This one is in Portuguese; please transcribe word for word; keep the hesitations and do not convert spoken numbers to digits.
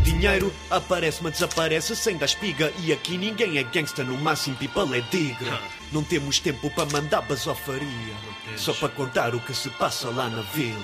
dinheiro, aparece-me, desaparece sem dar espiga. E aqui ninguém é gangsta, no máximo people é digra. Não temos tempo para mandar basofaria, só para contar o que se passa lá na vila.